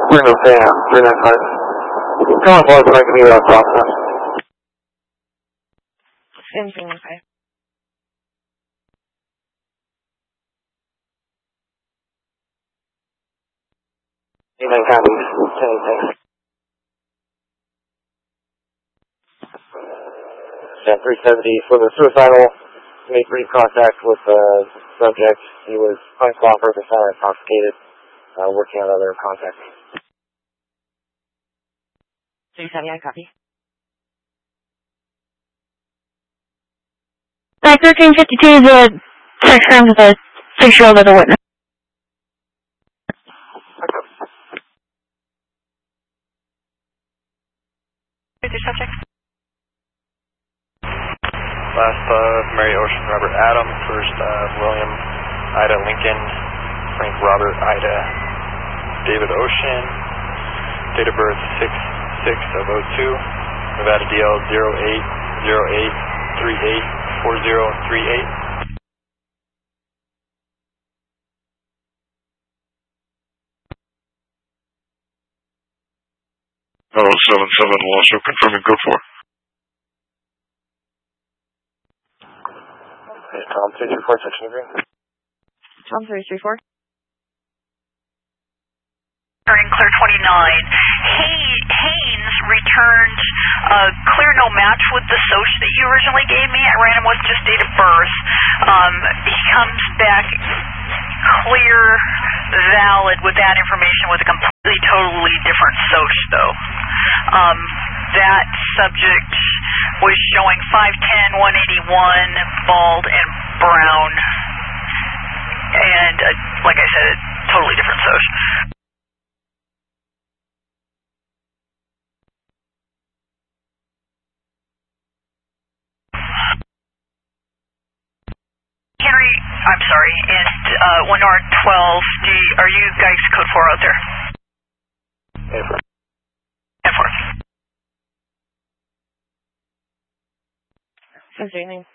Clear no Sam, 395. Come on, boys, I can hear that process. Sam 395. Nine copies, 10, thanks. Yeah, 370 for the suicidal, made brief contact with the subject. He was uncooperate, found intoxicated, working on other contacts. 370, I copy. 1352 is a sex crime with a 6-year-old as a witness. Subject. Last Mary Ocean, Robert Adam. First William, Ida Lincoln, Frank Robert, Ida, David Ocean. Date of birth 6/6/02. Nevada DL 0808384038. Oh, 77, also confirming code 4. Okay, Tom 334, section agreement. Tom 334. Clear 29. Haynes returned clear no match with the SOCH that you originally gave me. I ran him with just date of birth. He comes back clear, valid with that information with a completely, totally different SOCH though. That subject was showing 5'10", 181, bald and brown. And like I said, a totally different SOCH. Henry, I'm sorry, and 1R12, are you guys code 4 out there? A4. A4. What's your name?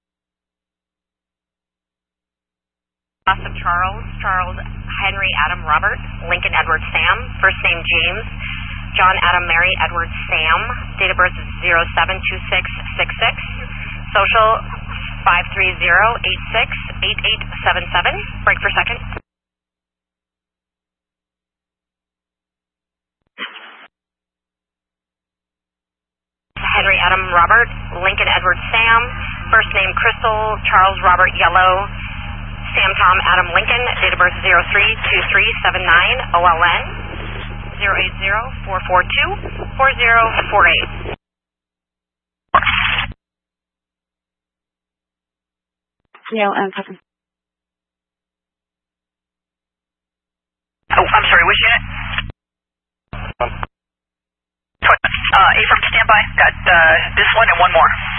Loss of Charles Henry Adam Robert, Lincoln Edward Sam, first name James, John Adam Mary Edward Sam, date of birth 072666, social 530868877, break for second. Henry Adam Robert, Lincoln Edward Sam, first name Crystal, Charles Robert Yellow, Sam Tom Adam Lincoln, date of birth 032379, OLN 080-442-4048. Yeah, copy. Oh, I'm sorry, which unit? A from standby. Got this one and one more.